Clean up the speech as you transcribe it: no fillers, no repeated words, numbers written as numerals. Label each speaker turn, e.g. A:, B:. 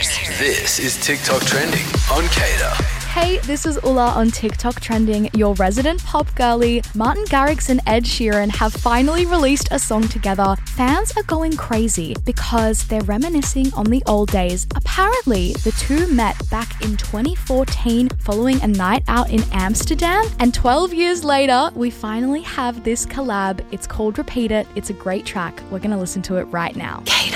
A: This is TikTok Trending on Cater.
B: Hey, this is Ulla on TikTok Trending, your resident pop girly. Martin Garrix and Ed Sheeran have finally released a song together. Fans are going crazy because they're reminiscing on the old days. Apparently, the two met back in 2014 following a night out in Amsterdam, and 12 years later, we finally have this collab. It's called Repeat It. It's a great track. We're going to listen to it right now.